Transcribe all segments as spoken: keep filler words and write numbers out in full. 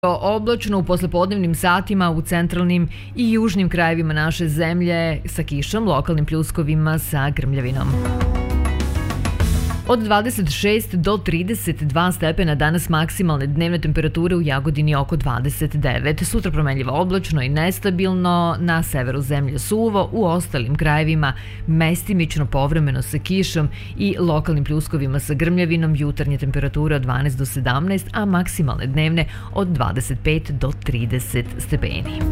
Oblačno u poslepodnevnim satima u centralnim i južnim krajevima naše zemlje sa kišom, lokalnim pljuskovima sa grmljavinom. Od dvadeset šest do trideset dva stepena danas maksimalne dnevne temperature u Jagodini oko dvadeset devet. Sutra promenljivo oblačno i nestabilno, na severu zemlje suvo, u ostalim krajevima mestimično povremeno sa kišom i lokalnim pljuskovima sa grmljavinom, jutarnje temperature od dvanaest do sedamnaest, a maksimalne dnevne od dvadeset pet do trideset stepeni.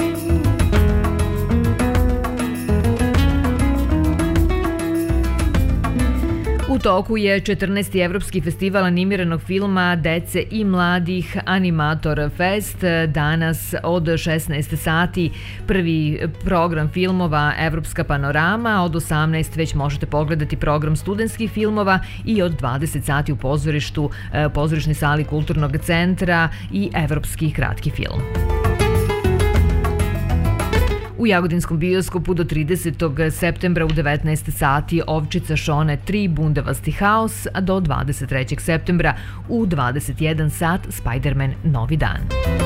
U toku je četrnaesti Evropski festival animiranog filma dece i mladih Animator Fest. Danas od šesnaest sati prvi program filmova Evropska panorama, od osamnaest već možete pogledati program studentskih filmova i od dvadeset sati u pozorištu, pozorišnoj sali Kulturnog centra i Evropski kratki film. U Jagodinskom bioskopu do tridesetog septembra u devetnaest sati Ovčica Šone tri Bundevasti haos, a do dvadeset trećeg septembra u dvadeset jedan sat Spider-Man Novi dan.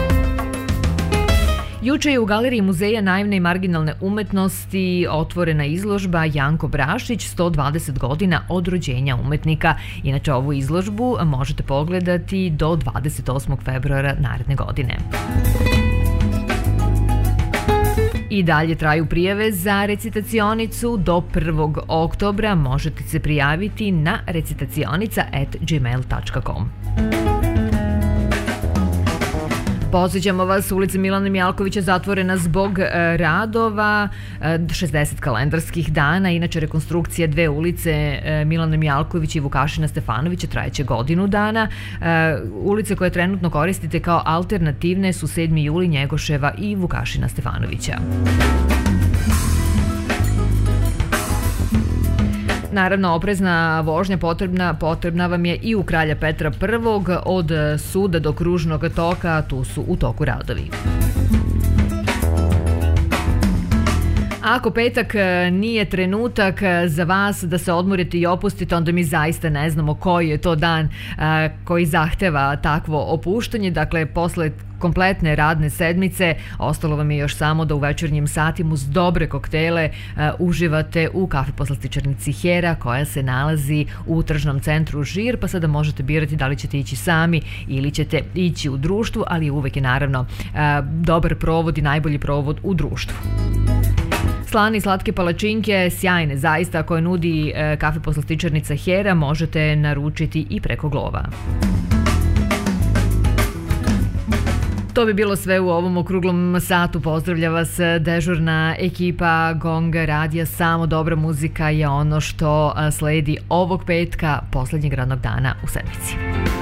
Juče je u Galeriji Muzeja naivne i marginalne umetnosti otvorena izložba Janko Brašić, sto dvadeset godina od rođenja umetnika. Inače, ovu izložbu možete pogledati do dvadeset osmog februara naredne godine. I dalje traju prijave za recitacionicu do prvog oktobra. Možete se prijaviti na recitacionika at gmail dot com. Podsjećamo vas, ulica Milana Mijalkovića zatvorena zbog radova, šezdeset kalendarskih dana. Inače, rekonstrukcija dve ulice, Milana Mijalkovića i Vukašina Stefanovića, trajeće godinu dana. Ulice koje trenutno koristite kao alternativne su sedmi juli, Njegoševa i Vukašina Stefanovića. Naravno, oprezna vožnja potrebna, potrebna vam je i u Kralja Petra prvog, od suda do kružnog toka, tu su u toku radovi. Ako petak nije trenutak za vas da se odmorite i opustite, onda mi zaista ne znamo koji je to dan koji zahteva takvo opuštanje. Dakle, posle kompletne radne sedmice ostalo vam je još samo da u večernjim satima uz dobre koktele uživate u kafe poslastičarnici Hera, koja se nalazi u tržnom centru Žir, pa sada možete birati da li ćete ići sami ili ćete ići u društvu, ali uvek je naravno dobar provod i najbolji provod u društvu. Slane i slatke palačinke, sjajne zaista, koje nudi kafe poslastičarnica Hera, možete naručiti i preko Glova. To bi bilo sve u ovom okruglom satu. Pozdravlja vas dežurna ekipa Gong radija. Samo dobra muzika je ono što sledi ovog petka, poslednjeg radnog dana u sedmici.